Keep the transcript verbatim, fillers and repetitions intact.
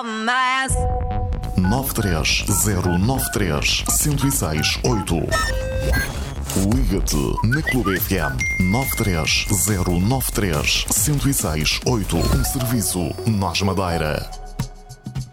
mais. nove três zero nove três, um zero seis oito. Liga-te na Clube F M nove três zero nove três, um zero seis oito. Um serviço Nós Madeira.